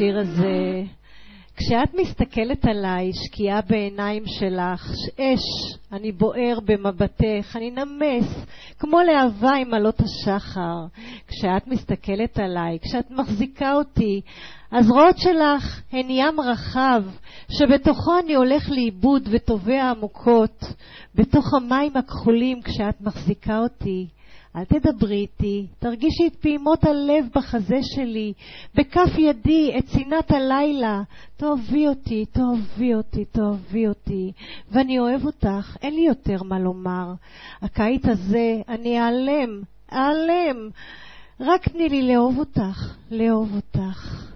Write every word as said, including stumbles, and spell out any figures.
השיר הזה. כשאת מסתכלת עליי, שקיעה בעיניים שלך, אש, אני בוער במבטך, אני נמס, כמו להבה עם עלות השחר. כשאת מסתכלת עליי, כשאת מחזיקה אותי, הזרועות שלך הן ים רחב, שבתוכו אני הולך לאיבוד וטובע עמוקות, בתוך המים הכחולים כשאת מחזיקה אותי. אל תדברי איתי, תרגישי את פעימות הלב בחזה שלי, בכף ידי את צינת הלילה. תאהבי אותי, תאהבי אותי, תאהבי אותי, ואני אוהב אותך, אין לי יותר מה לומר. הקיץ הזה אני אעלם, אעלם, רק תני לי לאהוב אותך, לאהוב אותך.